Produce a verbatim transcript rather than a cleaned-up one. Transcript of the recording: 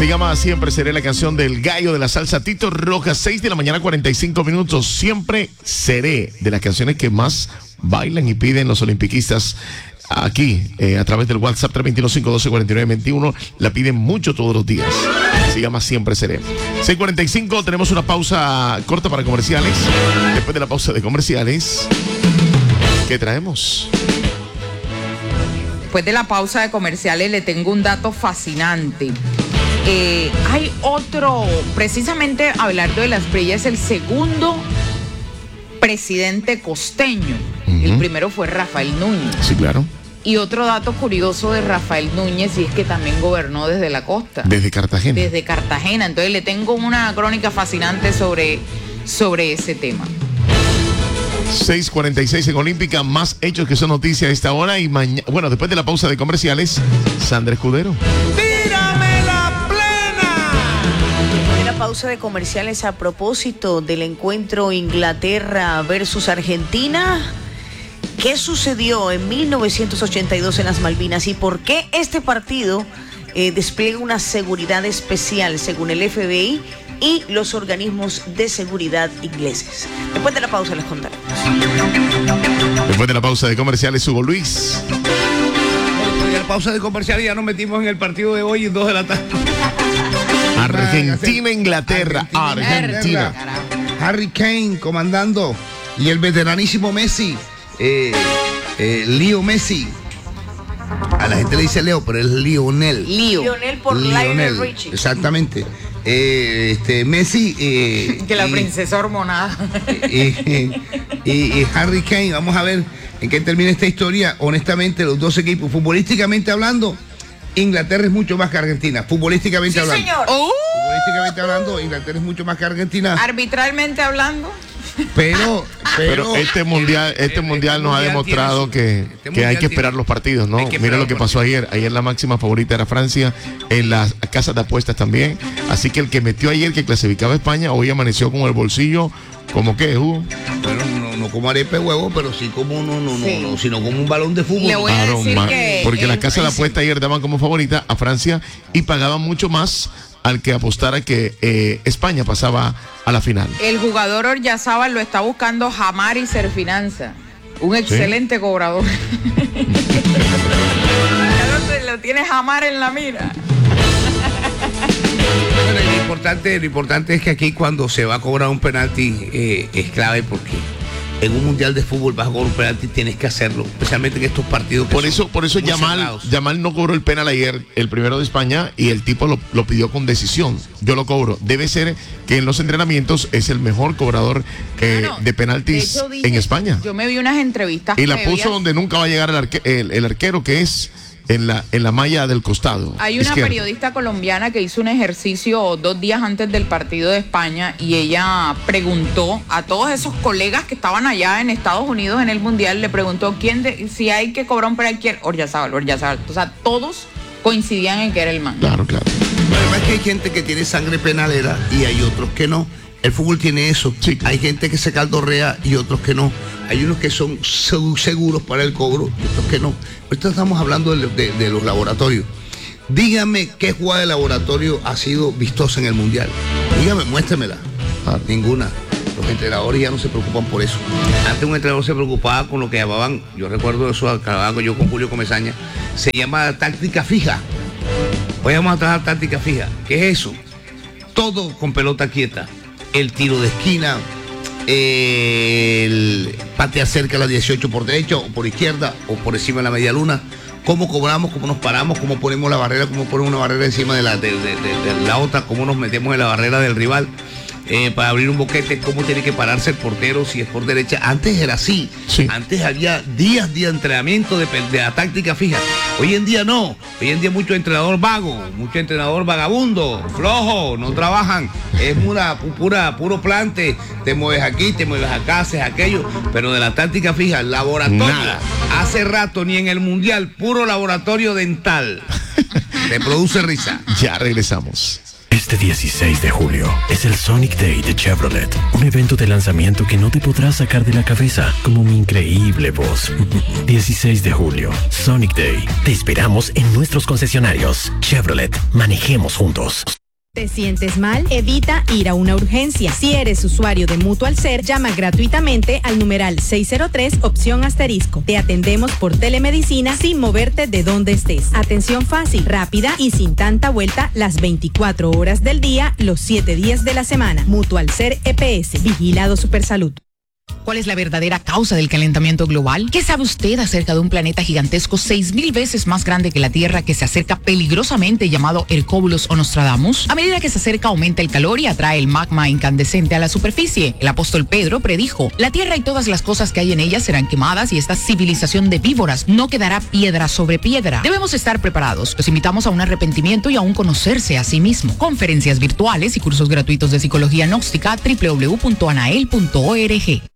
Se llama Siempre Seré, la canción del gallo de la salsa Tito Rojas. Seis de la mañana, cuarenta y cinco minutos. Siempre Seré, de las canciones que más bailan y piden los olimpiquistas aquí, eh, a través del WhatsApp tres dos dos, cinco uno dos, cuatro nueve dos uno. La piden mucho todos los días. Se llama Siempre Seré. seis cuarenta y cinco, tenemos una pausa corta para comerciales. Después de la pausa de comerciales, ¿qué traemos? Después de la pausa de comerciales le tengo un dato fascinante. Eh, hay otro, precisamente Abelardo de las Brillas, el segundo presidente costeño. Uh-huh. El primero fue Rafael Núñez. Sí, claro. Y otro dato curioso de Rafael Núñez, y es que también gobernó desde la costa. Desde Cartagena. Desde Cartagena. Entonces le tengo una crónica fascinante sobre, sobre ese tema. seis cuarenta y seis en Olímpica, más hechos que son noticia a esta hora. Y mañana, bueno, después de la pausa de comerciales, Sandra Escudero. ¡Tírame la plena! De la pausa de comerciales, a propósito del encuentro Inglaterra versus Argentina, ¿qué sucedió en mil novecientos ochenta y dos en las Malvinas y por qué este partido eh, despliega una seguridad especial según el F B I y los organismos de seguridad ingleses? Después de la pausa les contaremos. Después de la pausa de comerciales, Hugo Luis. Después de la pausa de comerciales ya nos metimos en el partido de hoy, dos de la tarde. Argentina, Inglaterra, Argentina. Argentina. Harry Kane comandando y el veteranísimo Messi, eh, eh, Leo Messi. A la gente le dice Leo, pero es Lionel. Leo. Lionel por Lionel Richie. Exactamente. Eh, este Messi eh, que la y, princesa hormonada y, y, y Harry Kane. Vamos a ver en qué termina esta historia. Honestamente, los dos equipos, futbolísticamente hablando, Inglaterra es mucho más que Argentina. Futbolísticamente sí, hablando. Señor. Uh, Futbolísticamente hablando, Inglaterra es mucho más que Argentina. arbitralmente hablando. Pero, pero pero, este mundial, este el, mundial este nos mundial ha demostrado su, que, este que hay que esperar tiene, los partidos, ¿no? Mira lo que pasó ayer. Ayer la máxima favorita era Francia, en las casas de apuestas también. Así que el que metió ayer que clasificaba a España, hoy amaneció con el bolsillo, ¿como qué, Hugo? Bueno, no, no como arepa de huevo, pero sí como no, no, sí. no, no, sino como un balón de fútbol. Le voy a decir man, que porque el, las casas de apuestas ayer daban como favorita a Francia y pagaban mucho más al que apostara que eh, España pasaba a la final. El jugador Oryazábal lo está buscando Jamar y Serfinanza, un excelente ¿sí? cobrador. Lo tiene Jamar en la mira. Bueno, lo importante, lo importante es que aquí cuando se va a cobrar un penalti eh, es clave porque en un mundial de fútbol vas a cobrar un penalti, tienes que hacerlo, especialmente en estos partidos. Por eso, por eso Yamal, Yamal no cobró el penal ayer, el primero de España, y el tipo lo, lo pidió con decisión. Yo lo cobro. Debe ser que en los entrenamientos es el mejor cobrador eh, claro, de penaltis de hecho, dije, en España. Yo me vi unas entrevistas y la previas. Puso donde nunca va a llegar el, arque, el, el arquero, que es en la, en la malla del costado. Hay una izquierdo. periodista colombiana que hizo un ejercicio dos días antes del partido de España y ella preguntó a todos esos colegas que estaban allá en Estados Unidos en el Mundial, le preguntó quién de, si hay que cobrar un penal, quién, Oryazábal, Oryazábal. O sea, todos coincidían en que era el man. Claro, claro. Además que hay gente que tiene sangre penalera y hay otros que no. El fútbol tiene eso. Sí. Hay gente que se caldorrea y otros que no. Hay unos que son seguros para el cobro y otros que no. Ahorita estamos hablando de, de, de los laboratorios. Dígame qué jugada de laboratorio ha sido vistosa en el Mundial. Dígame, muéstremela. Ah, ninguna. Los entrenadores ya no se preocupan por eso. Antes un entrenador se preocupaba con lo que llamaban, yo recuerdo eso, trabajaba yo con Julio Comesaña, se llama táctica fija. Hoy vamos a trabajar táctica fija. ¿Qué es eso? Todo con pelota quieta. El tiro de esquina, el patear cerca a la dieciocho por derecha o por izquierda o por encima de la media luna. Cómo cobramos, cómo nos paramos, cómo ponemos la barrera, cómo ponemos una barrera encima de la, de, de, de, de la otra, cómo nos metemos en la barrera del rival. Eh, para abrir un boquete, cómo tiene que pararse el portero si es por derecha. Antes era así. Sí. Antes había días de entrenamiento de, de la táctica fija. Hoy en día no. Hoy en día mucho entrenador vago, mucho entrenador vagabundo, flojo, no trabajan. Es pura, pura, puro plante. Te mueves aquí, te mueves acá, haces aquello. Pero de la táctica fija, laboratorio. Nada. Hace rato ni en el Mundial, puro laboratorio dental. Te produce risa. Ya regresamos. Este dieciséis de julio es el Sonic Day de Chevrolet, un evento de lanzamiento que no te podrás sacar de la cabeza, como mi increíble voz. dieciséis de julio, Sonic Day. Te esperamos en nuestros concesionarios. Chevrolet, manejemos juntos. ¿Te sientes mal? Evita ir a una urgencia. Si eres usuario de Mutual Ser, llama gratuitamente al numeral seis cero tres, opción asterisco. Te atendemos por telemedicina sin moverte de donde estés. Atención fácil, rápida y sin tanta vuelta las veinticuatro horas del día, los siete días de la semana. Mutual Ser E P S, Vigilado Supersalud. ¿Cuál es la verdadera causa del calentamiento global? ¿Qué sabe usted acerca de un planeta gigantesco seis mil veces más grande que la Tierra que se acerca peligrosamente llamado Hercóbulos o Nostradamus? A medida que se acerca aumenta el calor y atrae el magma incandescente a la superficie. El apóstol Pedro predijo, la Tierra y todas las cosas que hay en ella serán quemadas y esta civilización de víboras no quedará piedra sobre piedra. Debemos estar preparados. Los invitamos a un arrepentimiento y a un conocerse a sí mismo. Conferencias virtuales y cursos gratuitos de psicología gnóstica doble u doble u doble u punto anael punto org.